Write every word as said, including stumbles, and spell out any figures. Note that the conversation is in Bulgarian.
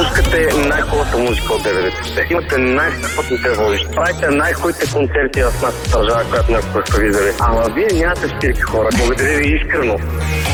пускате най-хубавата музика от деветдесетте. Имате най-страхотните водещи. Правите най-хубавите концерти в нашата държава, която някога сте виждали. Ама вие нямате спирки, хора. Благодаря ви искрено.